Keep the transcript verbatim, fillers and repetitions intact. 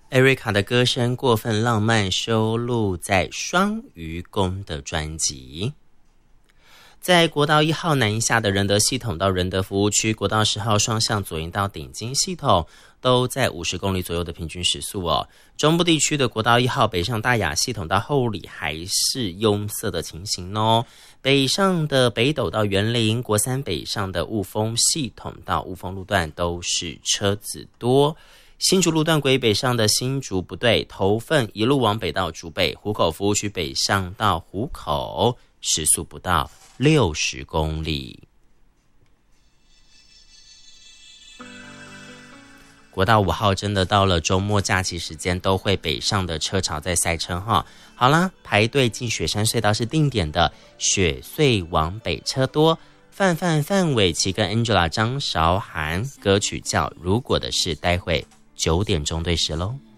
艾瑞卡的歌声过分浪漫收录在双鱼宫的专辑。在国道一号南一下的仁德系统到仁德服务区，国道十号双向左营到顶金系统都在五十公里左右的平均时速哦。中部地区的国道一号北上大雅系统到后里还是拥塞的情形哦。北上的北斗到园林，国三北上的雾峰系统到雾峰路段都是车子多。新竹路段归北上的新竹不对，头份一路往北到竹北，湖口服务区北上到湖口，时速不到六十公里。国道五号真的到了周末假期时间都会北上的车潮在塞车哈。好啦，排队进雪山隧道是定点的，雪隧往北车多。范范范玮琪跟 Angela 张韶涵歌曲叫如果的事，待会九点钟对时喽。